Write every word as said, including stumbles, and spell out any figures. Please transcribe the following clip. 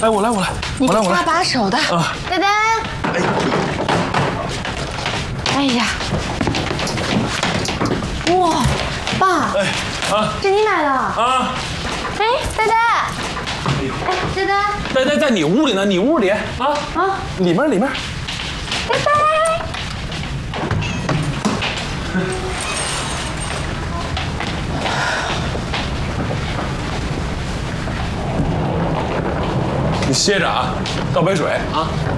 哎，我来，我来，我来，我来。 搭把手的啊，丹丹。哎，哎呀，哇，爸，哎啊，这你买的啊？哎，丹丹，哎，丹丹， 在在在你屋里呢，你屋里啊啊，里面里面。 拜拜。 你歇着啊，倒杯水啊。